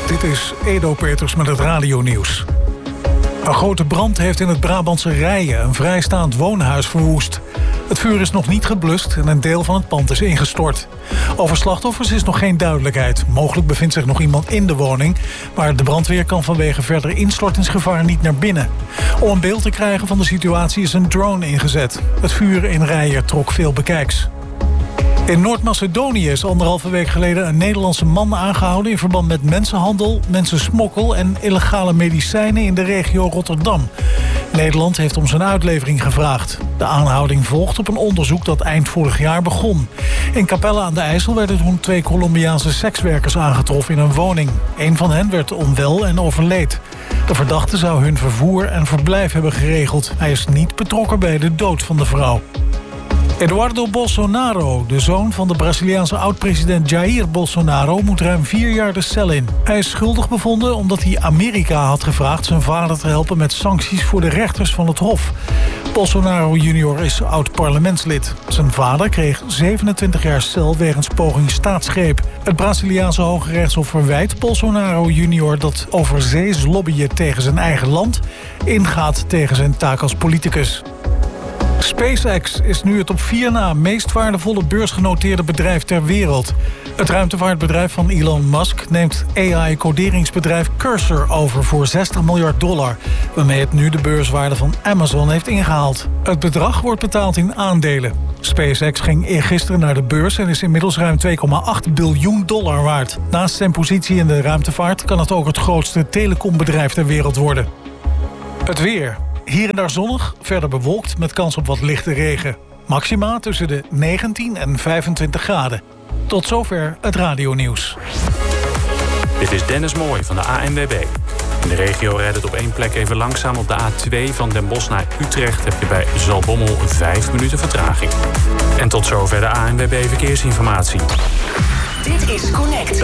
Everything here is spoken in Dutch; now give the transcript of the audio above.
Dit is Edo Peters met het radionieuws. Een grote brand heeft in het Brabantse Rijen een vrijstaand woonhuis verwoest. Het vuur is nog niet geblust en een deel van het pand is ingestort. Over slachtoffers is nog geen duidelijkheid. Mogelijk bevindt zich nog iemand in de woning, maar de brandweer kan vanwege verder instortingsgevaar niet naar binnen. Om een beeld te krijgen van de situatie is een drone ingezet. Het vuur in Rijen trok veel bekijks. In Noord-Macedonië is 1,5 week geleden een Nederlandse man aangehouden in verband met mensenhandel, mensensmokkel en illegale medicijnen in de regio Rotterdam. Nederland heeft om zijn uitlevering gevraagd. De aanhouding volgt op een onderzoek dat eind vorig jaar begon. In Capelle aan de IJssel werden toen 2 Colombiaanse sekswerkers aangetroffen in een woning. Een van hen werd onwel en overleed. De verdachte zou hun vervoer en verblijf hebben geregeld. Hij is niet betrokken bij de dood van de vrouw. Eduardo Bolsonaro, de zoon van de Braziliaanse oud-president Jair Bolsonaro, moet ruim 4 jaar de cel in. Hij is schuldig bevonden omdat hij Amerika had gevraagd zijn vader te helpen met sancties voor de rechters van het Hof. Bolsonaro junior is oud-parlementslid. Zijn vader kreeg 27 jaar cel wegens poging staatsgreep. Het Braziliaanse Hoge Rechtshof verwijt Bolsonaro junior dat overzees lobbyen tegen zijn eigen land ingaat tegen zijn taak als politicus. SpaceX is nu het op 4 na meest waardevolle beursgenoteerde bedrijf ter wereld. Het ruimtevaartbedrijf van Elon Musk neemt AI-coderingsbedrijf Cursor over voor $60 miljard, waarmee het nu de beurswaarde van Amazon heeft ingehaald. Het bedrag wordt betaald in aandelen. SpaceX ging eergisteren naar de beurs en is inmiddels ruim $2,8 biljoen waard. Naast zijn positie in de ruimtevaart kan het ook het grootste telecombedrijf ter wereld worden. Het weer. Hier en daar zonnig, verder bewolkt met kans op wat lichte regen. Maxima tussen de 19 en 25 graden. Tot zover het radionieuws. Dit is Dennis Mooij van de ANWB. In de regio rijdt het op 1 plek even langzaam. Op de A2 van Den Bosch naar Utrecht heb je bij Zaltbommel 5 minuten vertraging. En tot zover de ANWB Verkeersinformatie. Dit is Connect.